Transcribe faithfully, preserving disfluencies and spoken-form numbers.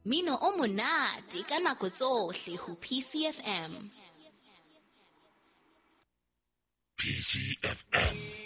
Mmino o monate ka nako tsohle ho P C F M. P C F M.